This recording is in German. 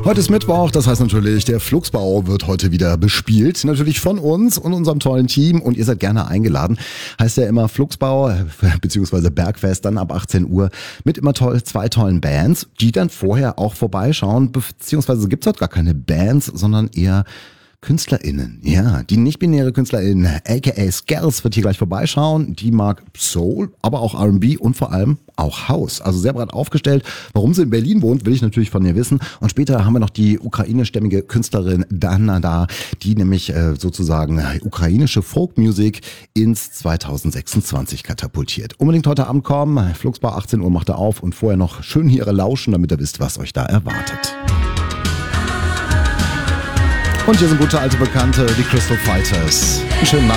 Heute ist Mittwoch, das heißt natürlich, der Flugsbau wird heute wieder bespielt. Natürlich von uns und unserem tollen Team und ihr seid gerne eingeladen. Heißt ja immer Flugsbau bzw. Bergfest dann ab 18 Uhr mit immer zwei tollen Bands, die dann vorher auch vorbeischauen. Beziehungsweise gibt es heute gar keine Bands, sondern eher KünstlerInnen, ja, die nicht-binäre KünstlerInnen, aka Skells, wird hier gleich vorbeischauen. Die mag Soul, aber auch R&B und vor allem auch House. Also sehr breit aufgestellt. Warum sie in Berlin wohnt, will ich natürlich von ihr wissen. Und später haben wir noch die ukrainischstämmige Künstlerin Dana da, die nämlich sozusagen ukrainische Folkmusik ins 2026 katapultiert. Unbedingt heute Abend kommen. Flugsbar 18 Uhr macht er auf und vorher noch schön hier lauschen, damit ihr wisst, was euch da erwartet. Und hier sind gute alte Bekannte, die Crystal Fighters. Einen schönen Nachmittag.